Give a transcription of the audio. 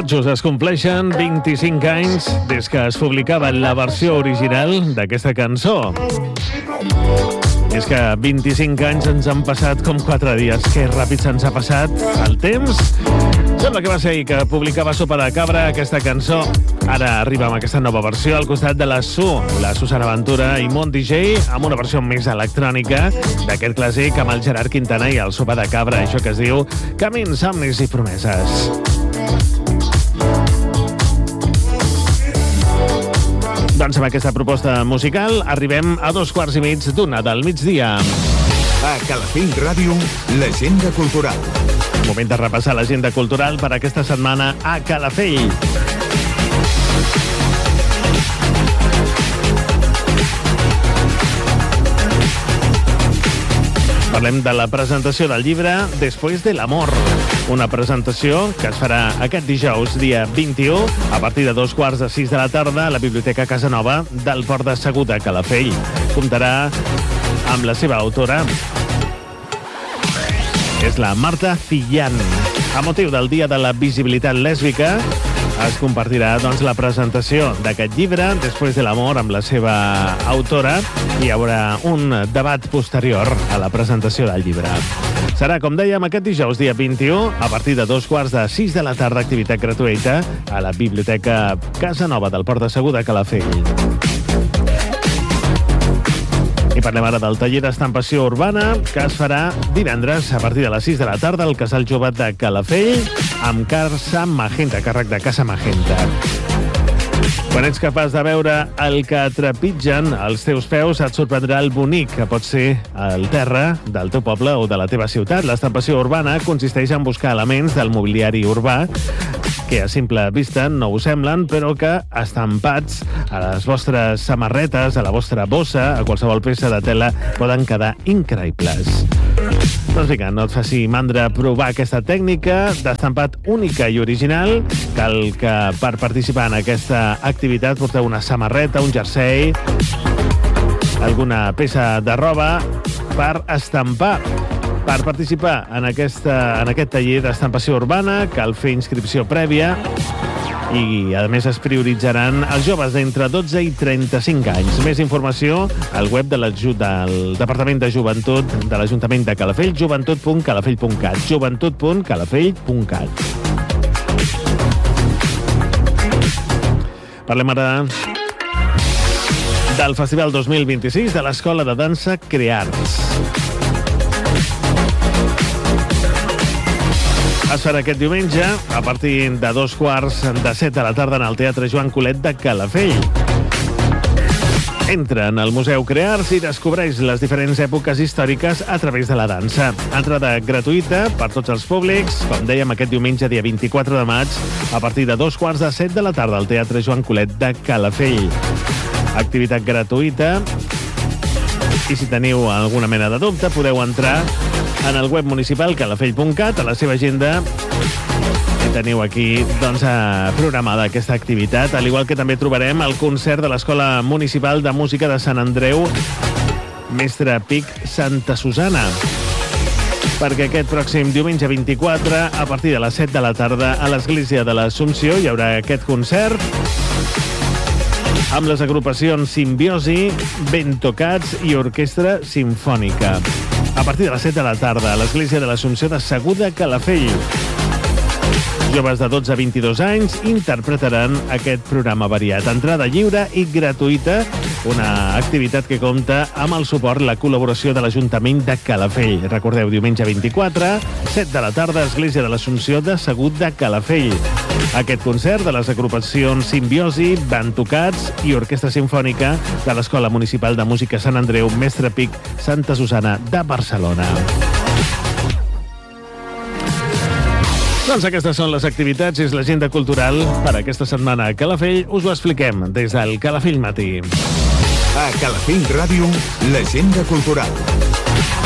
capritxos es compleixen 25 anys des que es publicava la versió original d'aquesta cançó. I és que 25 anys ens han passat com 4 dies. Que ràpid se'ns ha passat el temps. Sembla que va ser ahir que publicava Sopa de Cabra, aquesta cançó. Ara arriba amb aquesta nova versió al costat de la Susana Ventura i Mont DJ, amb una versió més electrònica d'aquest clàssic amb el Gerard Quintana i el Sopa de Cabra, això que es diu Camins, somnis i promeses. Doncs amb aquesta proposta musical arribem a 2:15 del migdia. A Calafell Ràdio, l'agenda cultural. Moment de repassar l'agenda cultural per aquesta setmana a Calafell. Parlem de la presentació del llibre Después del amor. Una presentació que es farà aquest dijous, dia 21, a partir de 5:15 de la tarda a la Biblioteca Casanova del Port de Segur de Calafell. Comptarà amb la seva autora. És la Marta Cillán. A motiu del Dia de la Visibilitat Lèsbica, es compartirà doncs, la presentació d'aquest llibre, Después del amor, amb la seva autora, i hi haurà un debat posterior a la presentació del llibre. Serà, com dèiem, aquest dijous, dia 21, a partir de 5:15 de la tarda, activitat gratuïta a la Biblioteca Casanova del Port de Segur de Calafell. I parlem ara del taller d'estampació urbana, que es farà divendres a partir de les 6 de la tarda al Casal Jove de Calafell amb Casa Magenta, càrrec de Casa Magenta. Quan ets capaç de veure el que trepitgen als teus peus, et sorprendrà el bonic que pot ser el terra del teu poble o de la teva ciutat. L'estampació urbana consisteix en buscar elements del mobiliari urbà que a simple vista no us semblen, però que estampats a les vostres samarretes, a la vostra bossa, a qualsevol peça de tela, poden quedar increïbles. Doncs vinga, no et faci mandra provar aquesta tècnica d'estampat única i original. Cal que per participar en aquesta activitat porteu una samarreta, un jersei, alguna peça de roba per estampar. Per participar en aquest taller d'estampació urbana cal fer inscripció prèvia i, a més, es prioritzaran els joves d'entre 12 i 35 anys. Més informació al web del Departament de Joventut de l'Ajuntament de Calafell, joventut.calafell.cat, joventut.calafell.cat. Parlem ara del Festival 2026 de l'Escola de Dansa Crearts. Es farà aquest diumenge a partir de 5:15 de la tarda en el Teatre Joan Colet de Calafell. Entra en el Museu Crearts i descobreix les diferents èpoques històriques a través de la dansa. Entrada gratuïta per tots els públics, com dèiem, aquest diumenge, dia 24 de maig, a partir de 5:15 de la tarda al Teatre Joan Colet de Calafell. Activitat gratuïta, i si teniu alguna mena de dubte podeu entrar en el web municipal calafell.cat, a la seva agenda, i teniu aquí doncs, programada aquesta activitat, al igual que també trobarem el concert de l'Escola Municipal de Música de Sant Andreu, Mestre Pic Santa Susana, perquè aquest pròxim diumenge 24, a partir de les 7 de la tarda, a l'Església de l'Assumpció hi haurà aquest concert amb les agrupacions Simbiosi, Ben Tocats i Orquestra Simfònica. A partir de les 7 de la tarda, a l'Església de l'Assumpció de Segur de Calafell. Joves de 12 a 22 anys interpretaran aquest programa variat. Entrada lliure i gratuïta, una activitat que compta amb el suport i la col·laboració de l'Ajuntament de Calafell. Recordeu, diumenge 24, 7 de la tarda, Església de l'Assumpció de Segur de Calafell. Aquest concert de les agrupacions Simbiosi, Ben Tocats i Orquestra Simfònica de l'Escola Municipal de Música Sant Andreu, Mestre Pic Santa Susana de Barcelona. Doncs aquestes són les activitats, és l'agenda cultural per aquesta setmana a Calafell. Us ho expliquem des del Calafell Matí. A Calafell Ràdio, l'agenda cultural.